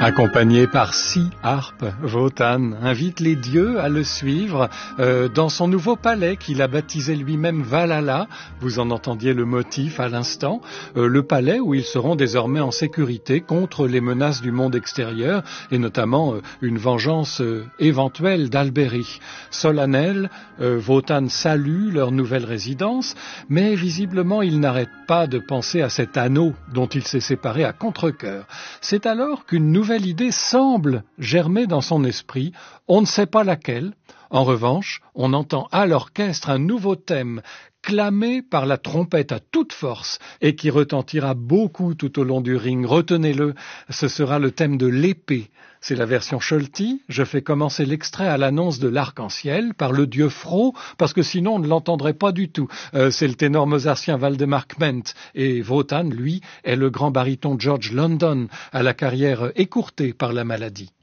Accompagné par 6 harpes, Wotan invite les dieux à le suivre dans son nouveau palais qu'il a baptisé lui-même Valhalla. Vous en entendiez le motif à l'instant. Le palais où ils seront désormais en sécurité contre les menaces du monde extérieur et notamment une vengeance éventuelle d'Alberi. Solennel, Wotan salue leur nouvelle résidence, mais visiblement il n'arrête pas de penser à cet anneau dont il s'est séparé à contre-cœur. C'est alors qu'une nouvelle idée semble germer dans son esprit, on ne sait pas laquelle. En revanche, on entend à l'orchestre un nouveau thème, clamé par la trompette à toute force et qui retentira beaucoup tout au long du ring. Retenez-le, ce sera le thème de l'épée. C'est la version Sholti. Je fais commencer l'extrait à l'annonce de l'arc-en-ciel par le dieu Fro, parce que sinon on ne l'entendrait pas du tout. C'est le ténor mozartien Waldemar Kment. Et Wotan, lui, est le grand baryton George London, à la carrière écourtée par la maladie.